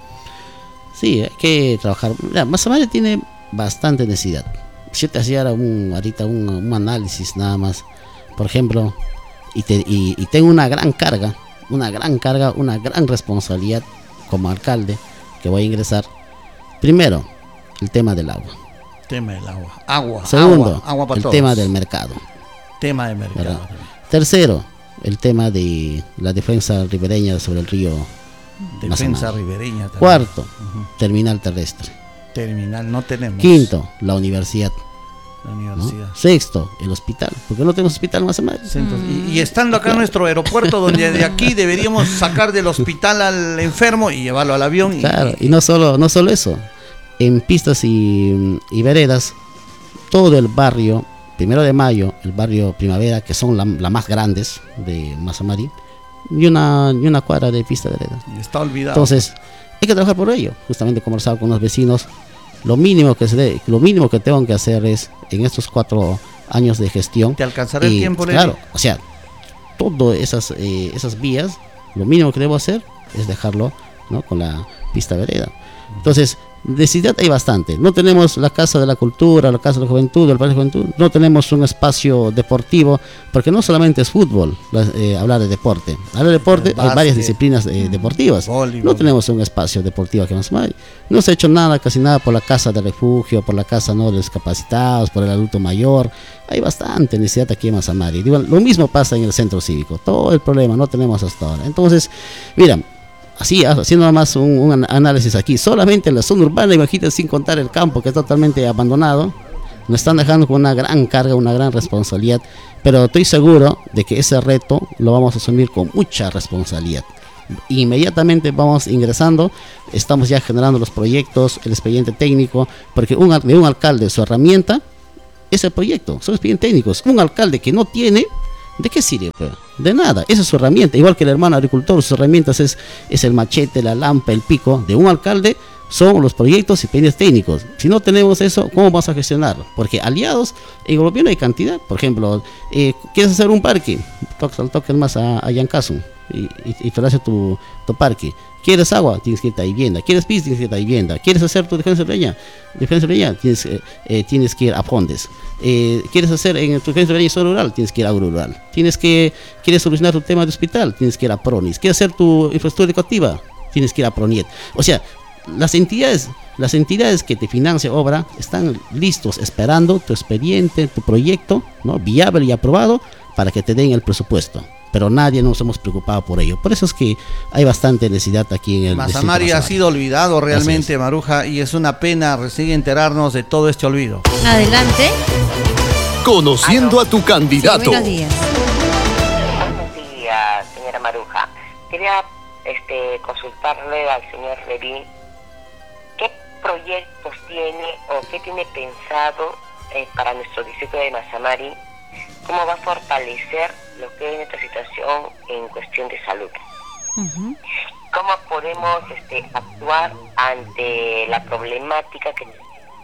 Sí, hay que trabajar. Mira, Mazamari tiene bastante necesidad. Si yo te hacía un, ahorita un, un análisis nada más, por ejemplo, y, te, y, y tengo una gran carga, una gran carga, una gran responsabilidad como alcalde que voy a ingresar. Primero, el tema del agua. Tema del agua. Agua. Segundo, agua, agua para el todos. tema del mercado. Tema de mercado. ¿Verdad? Tercero, el tema de la defensa ribereña sobre el río Defensa Mazamari. ribereña también. Cuarto, Uh-huh. terminal terrestre. Terminal, no tenemos. Quinto, la universidad. La ¿no? universidad. Sexto, el hospital. Porque no tenemos hospital en Mazamari. Centros. Y, y estando acá en nuestro aeropuerto, donde de aquí deberíamos sacar del hospital al enfermo y llevarlo al avión. Y, Claro, y no solo, no solo eso. En pistas y, y veredas, todo el barrio, primero de mayo, el barrio Primavera, que son las la más grandes de Mazamari, y una, y una cuadra de pista de veredas. está olvidado. Entonces, hay que trabajar por ello. Justamente conversar con los vecinos. Lo mínimo que se dé, lo mínimo que tengo que hacer es en estos cuatro años de gestión. ¿Te alcanzará el y, tiempo, Levi? Claro, o sea, todas esas eh, esas vías, lo mínimo que debo hacer es dejarlo, ¿no? con la pista vereda. Entonces, necesidad hay bastante. No tenemos la Casa de la Cultura, la Casa de la Juventud, el Parque de la Juventud. No tenemos un espacio deportivo, porque no solamente es fútbol eh, hablar de deporte. Hablar de deporte, hay Básquet, varias disciplinas eh, deportivas. voleibol. No tenemos un espacio deportivo aquí en Mazamari. No se ha hecho nada, casi nada por la casa de refugio, por la casa no de discapacitados, por el adulto mayor. Hay bastante necesidad aquí en Mazamari. Digo, lo mismo pasa en el centro cívico. Todo el problema no tenemos hasta ahora. Entonces, mira, así, haciendo nada más un, un análisis aquí, solamente en la zona urbana, imagínate, sin contar el campo que es totalmente abandonado, nos están dejando con una gran carga, una gran responsabilidad, pero estoy seguro de que ese reto lo vamos a asumir con mucha responsabilidad. Inmediatamente vamos ingresando, estamos ya generando los proyectos, el expediente técnico, porque un, de un alcalde su herramienta es el proyecto, son expedientes técnicos. Un alcalde que no tiene, ¿de qué sirve? De nada, esa es su herramienta, igual que el hermano agricultor, sus herramientas es, es el machete, la lampa, el pico. De un alcalde son los proyectos y expedientes técnicos. Si no tenemos eso, ¿cómo vamos a gestionarlo? Porque aliados, en el gobierno hay cantidad. Por ejemplo, eh, ¿quieres hacer un parque? Toques al toque más a, a Yancasu y, y, y te hace tu, tu parque. ¿Quieres agua? Tienes que irte a vivienda. ¿Quieres piso? Tienes que irte a vivienda. ¿Quieres hacer tu defensa de leña? Defensa de leña, tienes, eh, eh, tienes que ir a Fondes. Eh, ¿Quieres hacer en tu defensa de leña zona rural? Tienes que ir a rural. ¿Tienes que, ¿Quieres solucionar tu tema de hospital? Tienes que ir a Pronis. ¿Quieres hacer tu infraestructura educativa? Tienes que ir a Proniet. O sea, las entidades, las entidades que te financian obra están listos esperando tu expediente, tu proyecto, ¿no? Viable y aprobado para que te den el presupuesto. Pero nadie nos hemos preocupado por ello. Por eso es que hay bastante necesidad aquí en el Mazamari ha sido olvidado realmente, Maruja, y es una pena recién enterarnos de todo este olvido. Adelante. Conociendo a tu candidato. Sí, buenos días. Buenos días, señora Maruja. Quería este, consultarle al señor Levín qué proyectos tiene o qué tiene pensado eh, para nuestro distrito de Mazamari, cómo va a fortalecer lo que es nuestra situación en cuestión de salud. Uh-huh. ¿Cómo podemos este, actuar ante la problemática que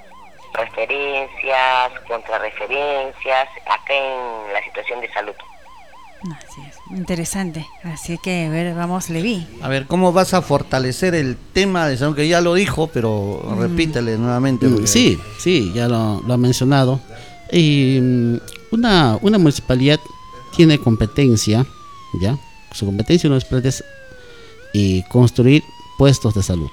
referencias, contrarreferencias acá en la situación de salud? Así es, interesante. Así que, a ver, vamos, Leví. A ver, ¿cómo vas a fortalecer el tema de salud? Que ya lo dijo, pero mm. repítele nuevamente. Porque... Sí, sí, ya lo, lo ha mencionado. Y una, una municipalidad tiene competencia, ¿ya? Su competencia no es y construir puestos de salud.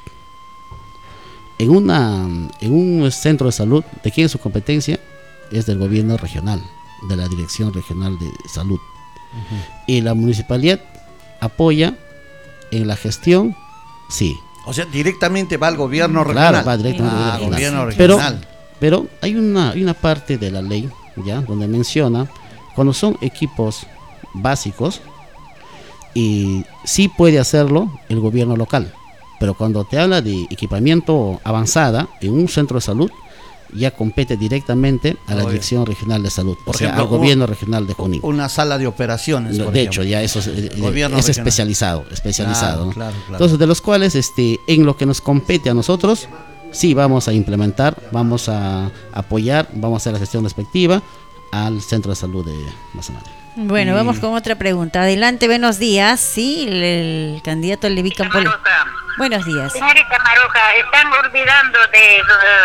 En, una, en un centro de salud, ¿de quién es su competencia? Es del gobierno regional, de la Dirección Regional de Salud. Uh-huh. Y la municipalidad apoya en la gestión, sí. O sea, directamente va al gobierno regional. Claro, va directamente ah, al gobierno regional. Pero, pero hay una, hay una parte de la ley, ¿ya? Donde menciona, cuando son equipos básicos, y sí puede hacerlo el gobierno local. Pero cuando te habla de equipamiento avanzada en un centro de salud, ya compete directamente a la Oye. Dirección Regional de Salud, por o sea, ejemplo, al gobierno regional de Junín. Una sala de operaciones, no, por de ejemplo. hecho, ya eso es, es especializado, especializado. Claro, ¿no? claro, claro. Entonces, de los cuales, este, en lo que nos compete a nosotros, sí vamos a implementar, vamos a apoyar, vamos a hacer la gestión respectiva al centro de salud de Mazamari. Bueno, y... vamos con otra pregunta. Adelante, buenos días. Sí, el, el candidato Leví Campos. Buenos días. Señorita Maruja, están olvidando de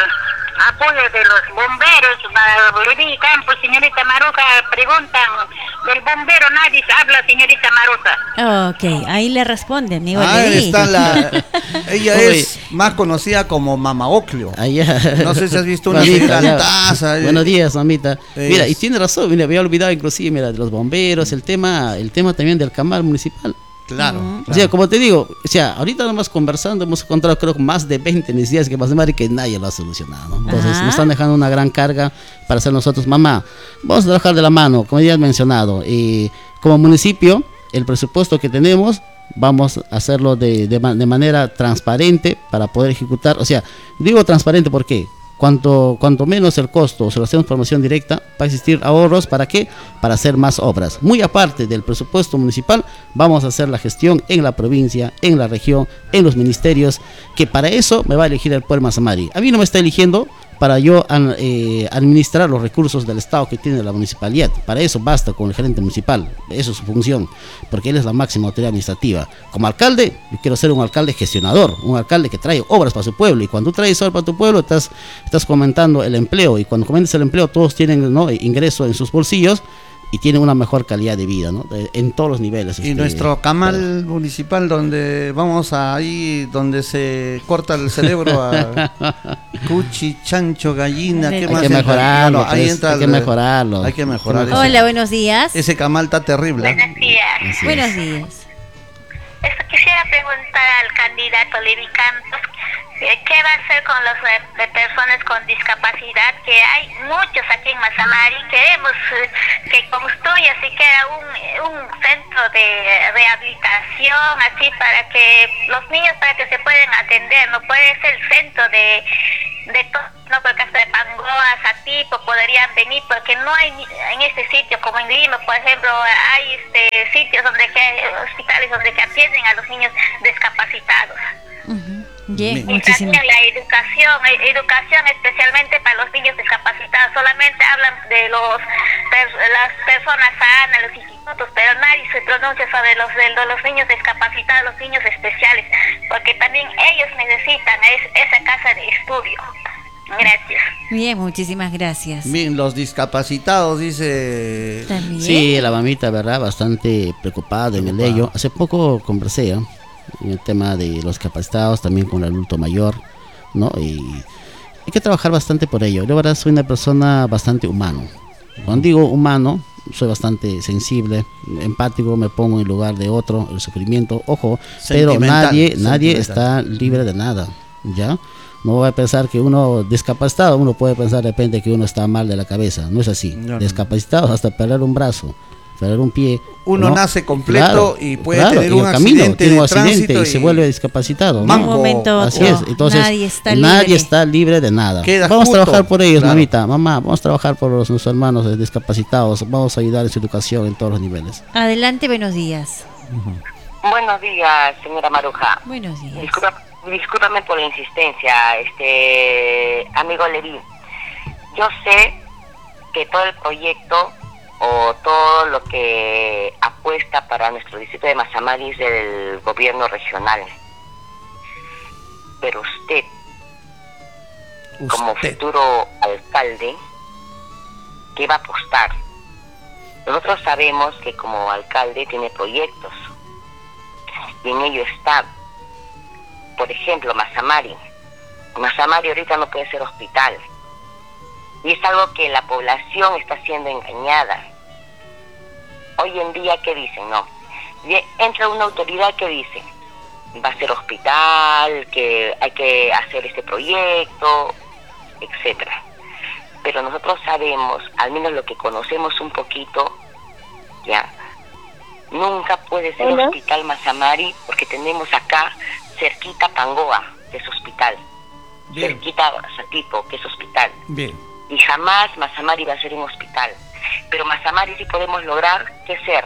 uh, apoyo de los bomberos. Leví Campos, señorita Maruja, preguntan del bombero, nadie habla, señorita Maruja. Ok, ahí le responde, amigo ah, Leví. Está la, ella es más conocida como Mama Oclio. No sé si has visto una mamita, taza. Buenos días, mamita. Es. Mira, y tiene razón, mira, había olvidado inclusive, mira, de los bomberos, el tema, el tema también del camal municipal. Claro, uh-huh. claro. O sea, como te digo, o sea, ahorita nomás conversando hemos encontrado creo más de veinte necesidades que Mazamari que nadie lo ha solucionado, ¿no? Entonces uh-huh. nos están dejando una gran carga para hacer nosotros, mamá, vamos a trabajar de la mano, como ya has mencionado, y como municipio, el presupuesto que tenemos, vamos a hacerlo de, de, de manera transparente para poder ejecutar, o sea, digo transparente, ¿por qué? Cuanto, cuanto menos el costo, o si lo hacemos por promoción directa, va a existir ahorros, ¿para qué? Para hacer más obras. Muy aparte del presupuesto municipal, vamos a hacer la gestión en la provincia, en la región, en los ministerios, que para eso me va a elegir el pueblo Mazamari. A mí no me está eligiendo para yo eh, administrar los recursos del Estado que tiene la municipalidad. Para eso basta con el gerente municipal, eso es su función, porque él es la máxima autoridad administrativa. Como alcalde, yo quiero ser un alcalde gestionador, un alcalde que trae obras para su pueblo, y cuando tú traes obras para tu pueblo, estás, estás fomentando el empleo, y cuando comentas el empleo, todos tienen, ¿no?, ingreso en sus bolsillos, y tienen una mejor calidad de vida, ¿no? En todos los niveles. Y este, nuestro camal pero... municipal, donde vamos a ahí, donde se corta el cerebro a cuchi, chancho, gallina, ¿qué hay más? Que mejorarlo, bueno, ahí pues, entra hay que el, mejorarlo. Hay que mejorar. Hola, ese, buenos días. Ese camal está terrible. Buenos días. Así buenos es. días. Eso quisiera preguntar al candidato Leví Campos Eh, ¿Qué va a hacer con las de personas con discapacidad? Que hay muchos aquí en Mazamari. Queremos eh, que construya siquiera un, un centro de rehabilitación, así para que los niños, para que se puedan atender. No puede ser el centro de, de todo, no, porque hasta de Pangoa, Satipo podrían venir, porque no hay en este sitio, como en Lima, por ejemplo, hay este sitios donde que hay hospitales donde que atienden a los niños discapacitados. Uh-huh. Bien, y también la educación, educación especialmente para los niños discapacitados. Solamente hablan de los las personas sanas, los institutos, pero nadie se pronuncia sobre los de los niños discapacitados, los niños especiales, porque también ellos necesitan es, esa casa de estudio. Gracias. Bien, muchísimas gracias. Bien, los discapacitados, dice. ¿También? Sí, la mamita, ¿verdad? Bastante preocupada en el ello. Hace poco conversé, ¿eh? En el tema de los capacitados, también con el adulto mayor, ¿no? Y hay que trabajar bastante por ello. Yo, la verdad, soy una persona bastante humano. Cuando digo humano, soy bastante sensible, empático, me pongo en el lugar de otro, el sufrimiento, ojo, pero nadie, nadie está libre de nada, ¿ya? No voy a pensar que uno discapacitado, uno puede pensar de repente que uno está mal de la cabeza, no es así. No, no. Discapacitado hasta perder un brazo, perder un pie. Uno ¿no? nace completo, claro, y puede claro, tener y un camino, accidente tiene un de accidente y, y se vuelve discapacitado. ¿no? Un momento, así no, es. Entonces, nadie está nadie libre. está libre de nada. Queda vamos justo, a trabajar por ellos, claro. mamita, mamá, vamos a trabajar por los, nuestros hermanos discapacitados, vamos a ayudar en su educación en todos los niveles. Adelante, buenos días. Uh-huh. Buenos días, señora Maruja. Buenos días. Disculpa, discúlpame por la insistencia, este amigo Levi. Yo sé que todo el proyecto o todo lo que apuesta para nuestro distrito de Mazamari es del gobierno regional. Pero usted, usted, como futuro alcalde, ¿qué va a apostar? Nosotros sabemos que como alcalde tiene proyectos y en ello está, por ejemplo, Mazamari. Mazamari ahorita no puede ser hospital. Y es algo que la población está siendo engañada. Hoy en día, ¿qué dicen? No. Entra una autoridad que dice, va a ser hospital, que hay que hacer este proyecto, etcétera. Pero nosotros sabemos, al menos lo que conocemos un poquito, ya, nunca puede ser ¿Hola? Hospital Mazamari, porque tenemos acá cerquita Pangoa, que es hospital. Bien. Cerquita Satipo, que es hospital. Bien. Y jamás Mazamari va a ser un hospital. Pero Mazamari sí podemos lograr que ser.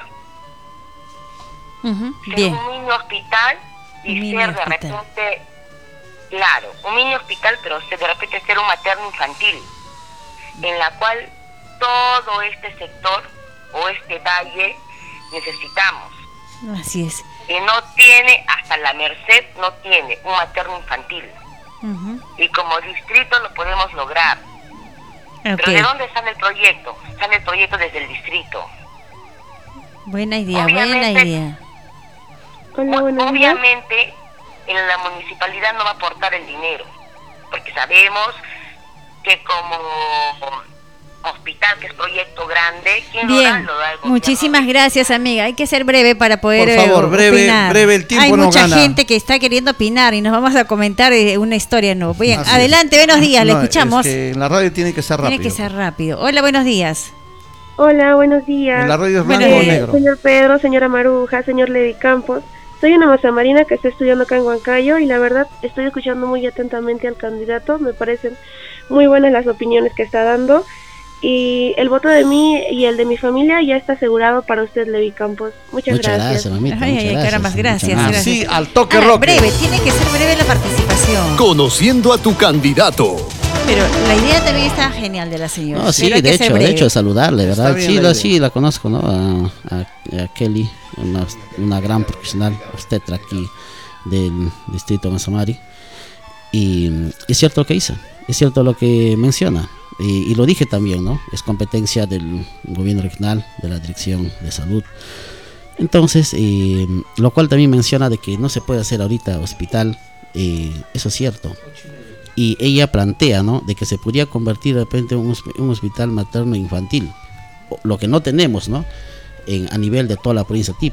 Uh-huh. Ser Bien. un mini hospital y mini ser hospital. de repente, claro, un mini hospital, pero ser, de repente ser un materno infantil, en la cual todo este sector o este valle necesitamos. Así es. Que no tiene, hasta la Merced no tiene un materno infantil. Uh-huh. Y como distrito lo podemos lograr. Okay. Pero ¿de dónde sale el proyecto? Sale el proyecto desde el distrito. Buena idea, obviamente, buena idea. Hola, buenos obviamente, días. En la municipalidad no va a aportar el dinero, porque sabemos que como hospital, que es proyecto grande, ¿quién Bien, lo da? Lo da el muchísimas gracias, amiga. Hay que ser breve para poder Por favor, eh, breve, opinar. breve, el tiempo Hay no mucha gana. gente que está queriendo opinar y nos vamos a comentar eh, una historia nueva. Bien, Así adelante, es. buenos días, le No, escuchamos. Es que en la radio tiene que ser rápido. Tiene que ser rápido. Hola, buenos días. Hola, buenos días. En la radio es blanco Bueno, o eh, negro. Señor Pedro, señora Maruja, señor Levi Campos. Soy una mazamarina que está estudiando acá en Huancayo y la verdad estoy escuchando muy atentamente al candidato. Me parecen muy buenas las opiniones que está dando. Y el voto de mí y el de mi familia ya está asegurado para usted, Levi Campos. Muchas, Muchas gracias. gracias, mamita. Ay, muchas ay, gracias. caramba, gracias, Muchas gracias. Sí, al toque Ah, rock. breve, tiene que ser breve la participación. Conociendo a tu candidato. Pero la idea también está genial de la señora. No, sí, pero hay de que ser hecho, de breve. hecho, saludarle, ¿verdad? Está bien Sí, la la, idea. sí, la conozco, ¿no? A, a- a Kelly, una, una gran profesional, obstetra aquí del distrito de Mazamari. Y mm, es cierto lo que dice, es cierto lo que menciona. Y, y lo dije también, ¿no? Es competencia del gobierno regional, de la Dirección de Salud. Entonces, eh, lo cual también menciona de que no se puede hacer ahorita hospital, eh, eso es cierto. Y ella plantea, ¿no?, de que se podría convertir de repente en un, hosp- un hospital materno infantil, o- lo que no tenemos, ¿no?, en, a nivel de toda la provincia tipo.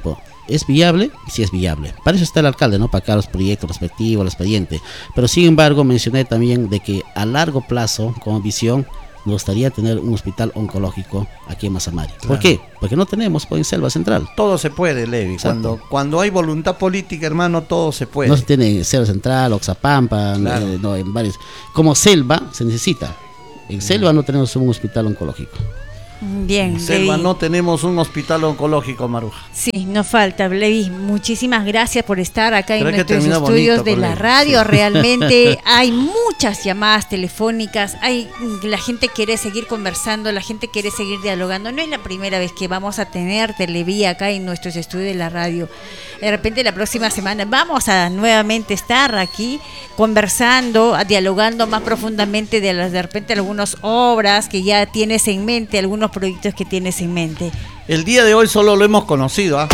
¿Es viable? Sí es viable. Para eso está el alcalde, ¿no? Para acá los proyectos respectivos, el expediente. Pero sin embargo mencioné también de que a largo plazo, como visión, me gustaría tener un hospital oncológico aquí en Mazamari. Claro. ¿Por qué? Porque no tenemos pues, en Selva Central. Todo se puede, Levi. Cuando, cuando hay voluntad política, hermano, todo se puede. No se tiene en Selva Central, Oxapampa, Claro. eh, no, en varios. Como Selva se necesita. En Selva no tenemos un hospital oncológico. Bien, En Selva Levi. no tenemos un hospital oncológico, Maruja. Sí, nos falta, Levi. Muchísimas gracias por estar acá en Pero hay que nuestros terminar estudios bonito de con la Levi. radio. Sí. Realmente hay muchas llamadas telefónicas. Hay la gente quiere seguir conversando, la gente quiere seguir dialogando. No es la primera vez que vamos a tener Televí acá en nuestros estudios de la radio. De repente la próxima semana vamos a nuevamente estar aquí conversando, dialogando más profundamente de las de repente algunas obras que ya tienes en mente, algunos proyectos que tienes en mente. El día de hoy solo lo hemos conocido, ¿ah?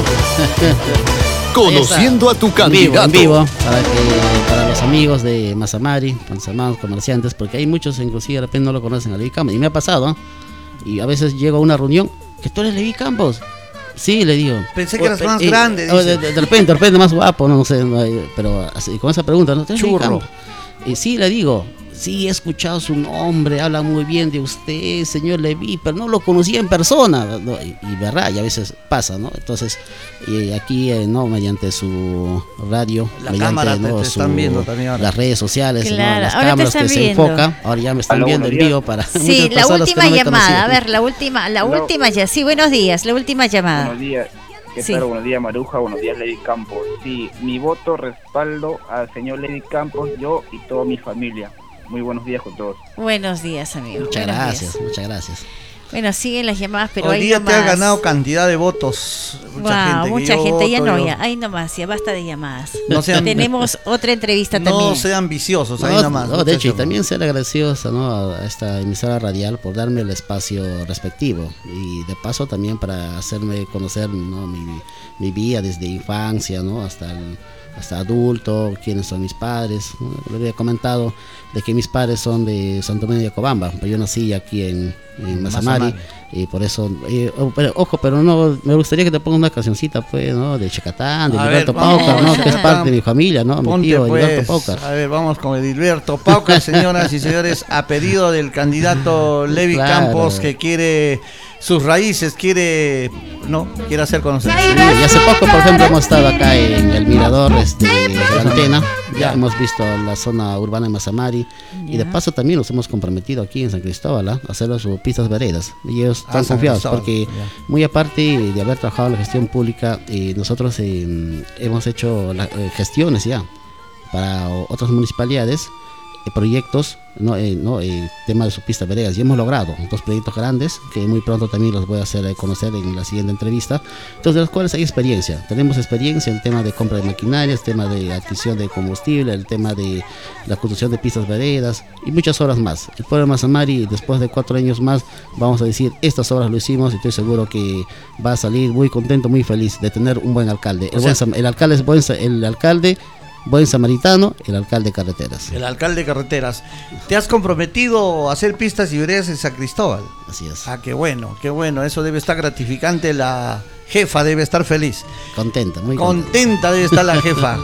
Conociendo a tu En vivo, candidato. en vivo, para, que, para los amigos de Mazamari, para los hermanos comerciantes, porque hay muchos inclusive de repente no lo conocen a Levi Campos. Y me ha pasado, ¿eh? Y a veces llego a una reunión, que tú eres Levi Campos. Sí, le digo. Pensé que eras O- más eh, grande, o dice. De, de- de repente, de repente más guapo, no, no sé, no hay- pero así, con esa pregunta, ¿no? ¿Tú eres Levi Churro. Campos? Y sí, le digo. Sí, he escuchado su nombre, habla muy bien de usted, señor Levi, pero no lo conocía en persona, ¿no? y, y verdad, y a veces pasa, ¿no? Entonces, y aquí, eh, ¿no? Mediante su radio, La mediante cámara te- ¿no? te están su- viendo también ahora. las redes sociales, ¿no? Claro, Las ahora te cámaras están que se viendo. enfocan, ahora ya me están Aló, viendo en buenos vivo días. para Sí, muchas la personas última que no me llamada. A conocían. ver, la última, la Hola. última ya. Sí, buenos días. La última llamada. Buenos días. ¿Qué Sí. tal? Buenos días, Maruja. Buenos días, Levi Campos. Sí, mi voto respaldo al señor Levi Campos, yo y toda mi familia. Muy buenos días con todos. Buenos días, amigo. Muchas Buenos gracias, días. muchas gracias. Bueno, siguen las llamadas, pero Hoy ahí día no te has más. ganado cantidad de votos. Mucha Wow, gente. que mucha yo gente, ya voto, no, yo- ya, ahí nomás, ya basta de llamadas. No sean- Tenemos otra entrevista No también. sean viciosos, ahí No, nomás. no, de hecho, y muchachos. también ser agradecidos, ¿no? a esta emisora radial por darme el espacio respectivo y de paso también para hacerme conocer, ¿no? mi, mi vida desde infancia, ¿no? hasta el, hasta adulto, quiénes son mis padres. ¿no? Le había comentado de que mis padres son de Santo Domingo de Yacobamba, pero yo nací aquí en, en Mazamari, Mazamari. y por eso, eh, oh, pero, ojo, pero no, me gustaría que te ponga una cancioncita, pues, ¿no? De Chacatán, de A Gilberto ver, vamos, Paucar, ¿no? Que es Chacatán. parte de mi familia, ¿no? Mi Ponte, tío, pues. Gilberto Paucar. A ver, vamos con Edilberto Paucar, señoras y señores, a pedido del candidato Levi Claro. Campos, que quiere sus raíces, quiere, no, quiere hacer conocer. Sí, y hace poco, por ejemplo, hemos estado acá en el mirador este, de la antena. Ya hemos visto la zona urbana de Mazamari. Y de paso también nos hemos comprometido aquí en San Cristóbal ¿ah? a hacer las pistas veredas. Y ellos Ah, están San confiados Cristóbal, porque, ya. muy aparte de haber trabajado en la gestión pública, eh, nosotros eh, hemos hecho la- eh, gestiones ya para o- otras municipalidades, eh, proyectos, no, eh, no, eh, tema de su pista veredas, y hemos logrado dos proyectos grandes que muy pronto también los voy a hacer eh, conocer en la siguiente entrevista. Entonces, de los cuales hay experiencia. Tenemos experiencia en el tema de compra de maquinarias, el tema de adquisición de combustible, el tema de la construcción de pistas veredas y muchas obras más. El pueblo de Mazamari, después de cuatro años más, vamos a decir, estas obras lo hicimos y estoy seguro que va a salir muy contento, muy feliz de tener un buen alcalde. El, O buen sea- sam- el alcalde es buen, sa- el alcalde buen samaritano, el alcalde de carreteras. El alcalde de carreteras. ¿Te has comprometido a hacer pistas y veredas en San Cristóbal? Así es. Ah, qué bueno, qué bueno. Eso debe estar gratificante. La jefa debe estar feliz. Contenta, muy Contenta contenta. debe estar la jefa.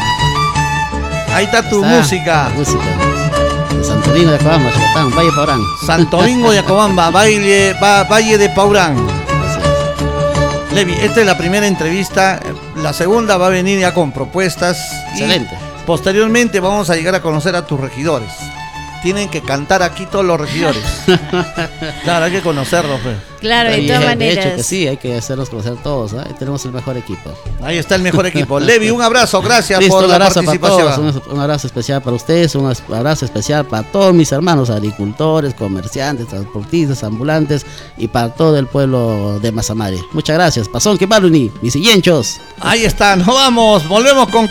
Ahí está tu Está, música. la música. De Santo Domingo de Acabamba, Chacatán, Valle Paurán. Santo Domingo de Acobamba, Valle, Va- Valle de Paurán. Levi, esta es la primera entrevista. La segunda va a venir ya con propuestas. y Excelente. posteriormente vamos a llegar a conocer a tus regidores. Tienen que cantar aquí todos los regidores. Claro, hay que conocerlos. Pues. Claro, de Y, todas eh, maneras. De hecho que sí, hay que hacernos conocer todos. ¿eh? Tenemos el mejor equipo. Ahí está el mejor equipo. Levi, un abrazo, gracias Listo, por un la abrazo para participación. todos, un, un abrazo especial para ustedes, un abrazo especial para todos mis hermanos agricultores, comerciantes, transportistas, ambulantes y para todo el pueblo de Mazamari. Muchas gracias. Pasón que Baluni, mis sillenchos. Ahí está, nos vamos, volvemos con